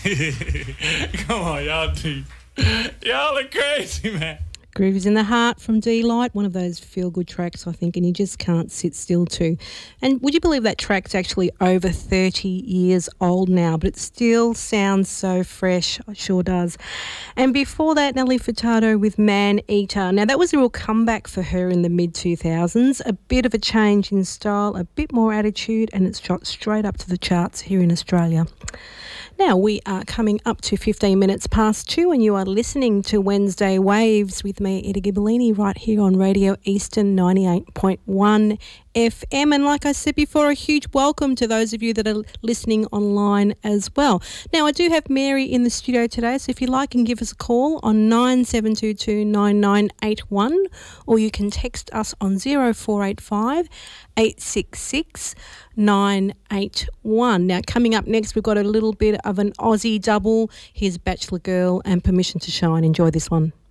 Come on, y'all look crazy, man. Groove is in the Heart from D-Light, one of those feel-good tracks, I think, and you just can't sit still to. And would you believe that track's actually over 30 years old now, but it still sounds so fresh. It sure does. And before that, Nelly Furtado with Man Eater. Now, that was a real comeback for her in the mid-2000s, a bit of a change in style, a bit more attitude, and it's shot straight up to the charts here in Australia. Now, we are coming up to 15 minutes past 2 and you are listening to Wednesday Waves with me, Ida Ghibellini, right here on Radio Eastern 98.1 FM. And like I said before, a huge welcome to those of you that are listening online as well. Now, I do have Mary in the studio today, so if you like, you can give us a call on 9722 9981 or you can text us on 0485 866 981. Now, coming up next, we've got a little bit of an Aussie double. Here's Bachelor Girl and Permission to Shine. Enjoy this one.